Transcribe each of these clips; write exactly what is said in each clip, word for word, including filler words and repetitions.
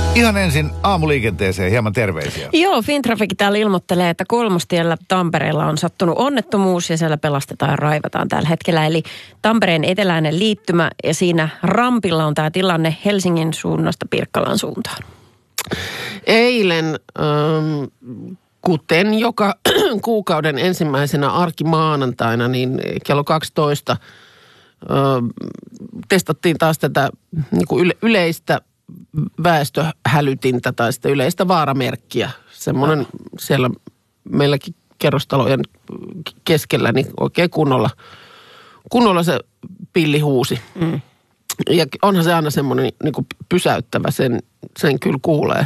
Ihan ensin aamuliikenteeseen hieman terveisiä. Joo, Fintraffic täällä ilmoittelee, että Kolmostiellä Tampereella on sattunut onnettomuus ja siellä pelastetaan ja raivataan tällä hetkellä. Eli Tampereen eteläinen liittymä ja siinä rampilla on tämä tilanne Helsingin suunnasta Pirkkalan suuntaan. Eilen, ähm, kuten joka kuukauden ensimmäisenä arkimaanantaina, niin kello kaksitoista ähm, testattiin taas tätä niin kuin yle- yleistä väestöhälytintä tai sitä yleistä vaaramerkkiä. Semmoinen siellä meilläkin kerrostalojen keskellä niin oikein kunnolla, kunnolla se pilli huusi. Mm. Ja onhan se aina semmoinen niin kuin pysäyttävä, sen, sen kyllä kuulee.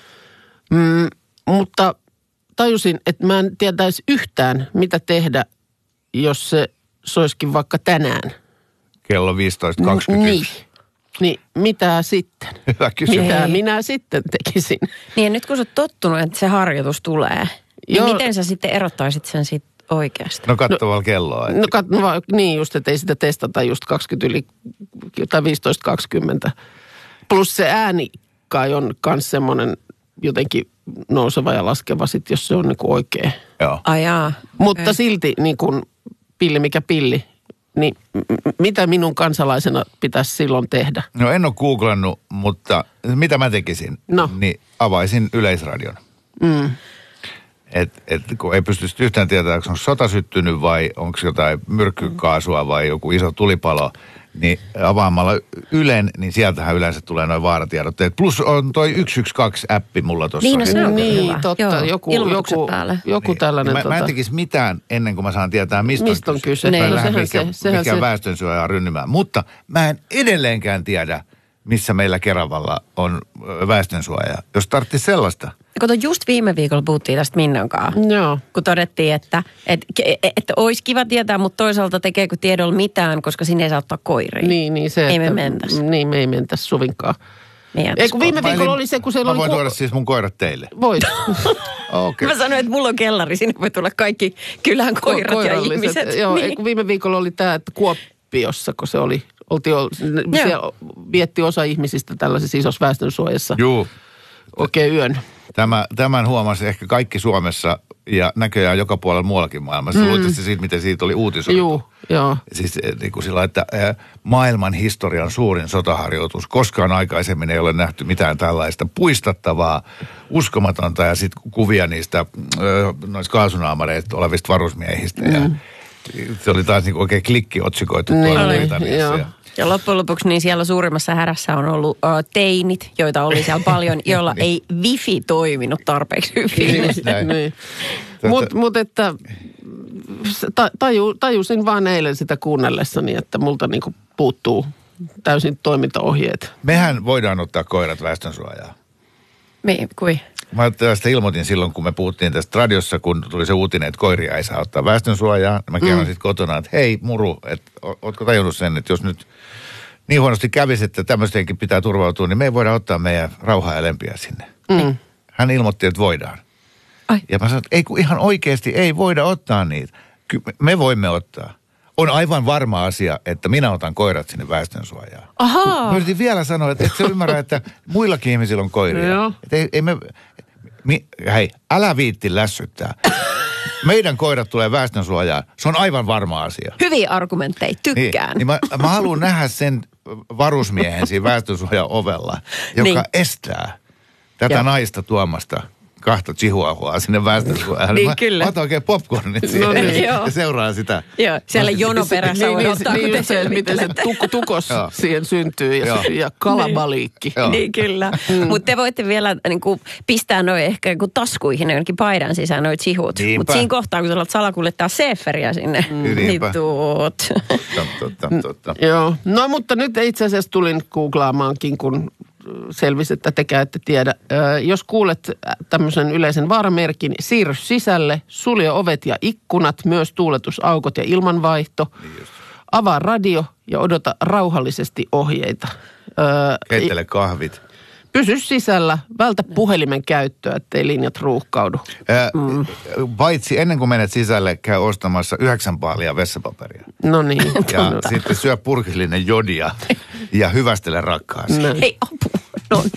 Mm, mutta tajusin, että mä en tietäisi yhtään, mitä tehdä, jos se soisikin vaikka tänään. Kello viisitoista kaksikymmentäyksi. Niin. Niin mitä sitten? Hyvä kysymys. Mitä minä sitten tekisin? Niin ja nyt kun sä oot tottunut, että se harjoitus tulee, niin Joo. miten sä sitten erottaisit sen sit oikeasti? No katsovalla no, kelloa. Että... No kat, no, niin just, että ei sitä testata just kaksikymmentä yli, tai viisitoista kaksikymmentä. Plus se ääni kai on myös semmoinen jotenkin nouseva ja laskeva sit, jos se on niinku oikea. Joo. Ajaa. Mutta Okay. silti niin kuin pilli mikä pilli, niin m- mitä minun kansalaisena pitäisi silloin tehdä? No en ole googlannut, mutta mitä mä tekisin? No. Niin avaisin Yleisradion. Mm. Että et, kun ei pysty yhtään tietämään, onko sota syttynyt vai onko jotain myrkkykaasua vai joku iso tulipalo, niin avaamalla Ylen, niin sieltähän yleensä tulee noin vaaratiedotteet. Plus on toi yksi yksi kaksi -appi mulla tuossa. Niin, no se on Niin, hyvä. totta. Joo, Joku, ilmoitukset joku, päälle. joku Niin. tällainen. Mä, tota... mä en tekisi mitään ennen kuin mä saan tietää, mistä, Mistä on kyse. Mä en Niin, lähde sehän mikään, se- sehän mikään se- väestönsuojaa rynnymään. Mutta mä en edelleenkään tiedä, missä meillä Keravalla on ö, väestönsuoja. Jos tarvitsisi sellaista. Kato, just viime viikolla puhuttiin tästä Minnankaan. Joo. Kun todettiin, että, että, että olisi kiva tietää, mutta toisaalta tekeekö tiedolla mitään, koska sinne ei saa ottaa koiria. Niin, niin se, Ei me että- mentäs. Niin, me ei mentäs Suvinkaan. Meidän Ei kun viime Mä viikolla elin- oli se, kun siellä Mä voin oli... tuoda siis mun koirat teille. Voit. Okei. Mä sanoin, että mulla on kellari, sinne voi tulla kaikki kylän koirat ja Koiralliset. ihmiset. Joo, niin. ei, kun viime viikolla oli tämä, että Kuoppiossa, kun se oli, oltiin, siellä vietti osa ihmisistä tällaisessa isossa väestönsuojassa Juu. oikein yön. Tämä, tämän huomasi ehkä kaikki Suomessa ja näköjään joka puolella muuallakin maailmassa. Mm. Luultavasti siitä, miten siitä oli uutisoitu. Juu, joo. Siis niin kuin sillä, että äh, maailman historian suurin sotaharjoitus. Koskaan aikaisemmin ei ole nähty mitään tällaista puistattavaa, uskomatonta ja sitten kuvia niistä äh, noista kaasunaamareista olevista varusmiehistä. Mm. Ja se oli taas niin kuin oikein klikki otsikoitu Niin tuolla oli, Britanniassa. joo. Ja Ja loppujen lopuksi niin siellä suurimmassa hädässä on ollut uh, teinit, joita oli siellä paljon, joilla ei wifi toiminut tarpeeksi hyvin. Just näin. Niin. Tätä- Mutta mut, että ta, taju, tajusin vaan eilen sitä kuunnellessani, että multa niinku puuttuu täysin toimintaohjeet. Mehän voidaan ottaa koirat väestönsuojaa. Me, kui? Mä tästä ilmoitin silloin, kun me puhuttiin tästä radiossa, kun tuli se uutinen, että koiria ei saa ottaa väestönsuojaa. Mä kerron mm. sitten kotona, että hei muru, että ootko tajunnut sen, että jos nyt niin huonosti kävisi, että tämmöistenkin pitää turvautua, niin me ei voida ottaa meidän rauhaa ja lempiä sinne. Mm. Hän ilmoitti, että voidaan. Ai. Ja mä sanoin, että ei kun ihan oikeasti ei voida ottaa niitä. Kyllä me voimme ottaa. On aivan varma asia, että minä otan koirat sinne väestönsuojaan. Ahaa. Mä yritin vielä sanoa, että et sä ymmärrä, että muillakin ihmisillä on koiria. Joo. Että ei, ei me, mi, hei, älä viitti lässyttää. Meidän koirat tulee väestönsuojaan. Se on aivan varma asia. Hyviä argumentteja, tykkään. Niin, niin mä, mä haluan nähdä sen varusmiehen siinä väestönsuojan ovella, joka Niin. estää tätä Joo. naista tuomasta kahta chihuahuaa sinne väestönsuojaan. Niin, mä, kyllä. Mä otan oikein popcornit siihen No niin, ja joo. seuraan sitä. Joo, siellä jono perässä Niin, niin, odottaa, niin, kun te just se, miten se selvittelette. tuk, tukos Joo. siihen syntyy ja, Joo. ja kalabaliikki. Joo. Niin kyllä. Mm. Mutta te voitte vielä niin kuin, pistää noin ehkä joku taskuihin jonnekin paidan sisään noin chihut. Niinpä. Mutta siinä kohtaa, kun sä alat salakuljettaa seeferiä sinne, mm. niin Niinpä. tuut. Totta, totta, totta. Joo. No mutta nyt itse asiassa tulin googlaamaankin, kun selvisi, että te ette tiedä. Ö, jos kuulet tämmöisen yleisen vaaramerkin, siirry sisälle, sulje ovet ja ikkunat, myös tuuletusaukot ja ilmanvaihto. Niin Avaa radio ja odota rauhallisesti ohjeita. Ö, Keittele kahvit. Pysy sisällä, vältä puhelimen käyttöä, ettei linjat ruuhkaudu. Ää, mm. Paitsi ennen kuin menet sisälle, käy ostamassa yhdeksän paalia vessapaperia. No niin. Ja sitten syö purkillinen jodia ja hyvästele rakkaasi. Näin. Ei apu.